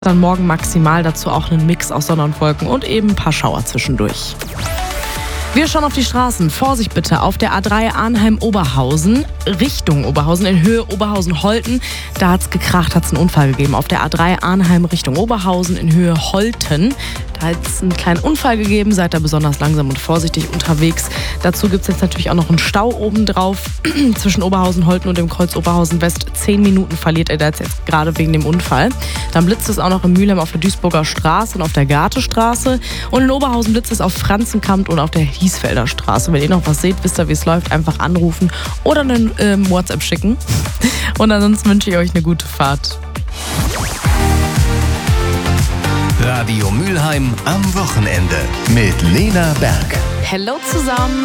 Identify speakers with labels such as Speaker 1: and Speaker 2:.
Speaker 1: Dann morgen maximal, dazu auch einen Mix aus Sonne und Wolken und eben ein paar Schauer zwischendurch. Wir schauen auf die Straßen. Vorsicht bitte auf der A3 Arnheim-Oberhausen, Richtung Oberhausen, in Höhe Oberhausen-Holten. Da hat es gekracht, hat es einen Unfall gegeben. Auf der A3 Arnheim Richtung Oberhausen in Höhe Holten. Da hat es einen kleinen Unfall gegeben. Seid da besonders langsam und vorsichtig unterwegs. Dazu gibt es jetzt natürlich auch noch einen Stau obendrauf zwischen Oberhausen-Holten und dem Kreuz Oberhausen-West. 10 Minuten verliert er da jetzt gerade wegen dem Unfall. Dann blitzt es auch noch in Mülheim auf der Duisburger Straße und auf der Gartestraße. Und in Oberhausen blitzt es auf Franzenkamp und auf der Hiesfelder Straße. Wenn ihr noch was seht, wisst ihr, wie es läuft, einfach anrufen oder einen WhatsApp schicken. Und ansonsten wünsche ich euch eine gute Fahrt.
Speaker 2: Radio Mülheim am Wochenende mit Lena Berg.
Speaker 1: Hello zusammen.